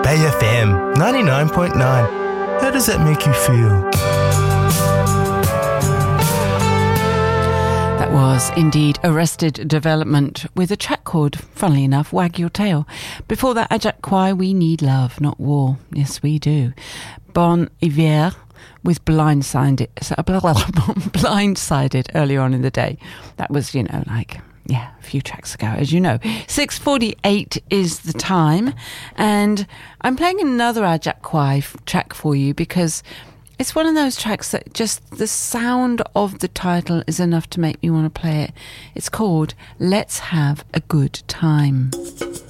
Bay FM 99.9. How does that make you feel? That was indeed Arrested Development with a track called, funnily enough, Wag Your Tail. Before that, Ajak Kwai, We Need Love, Not War. Yes, we do. Bon Iver with Blindsided earlier on in the day. That was, a few tracks ago, as you know. 6:48 is the time, and I'm playing another Ajak Kwai track for you because it's one of those tracks that just the sound of the title is enough to make me want to play it. It's called Let's Have a Good Time.